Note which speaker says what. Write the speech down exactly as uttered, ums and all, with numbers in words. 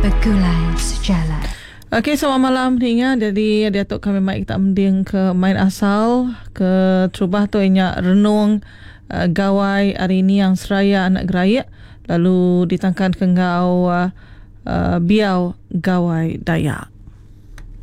Speaker 1: Pergulai Sejalan.
Speaker 2: Okey, selamat malam Ringa. Jadi Datuk kami mai kita mending ke main asal ke Trubah tu inya renung uh, gawai hari ni yang seraya anak geraya lalu ditangkan ke ngau uh, uh, biau gawai Dayak.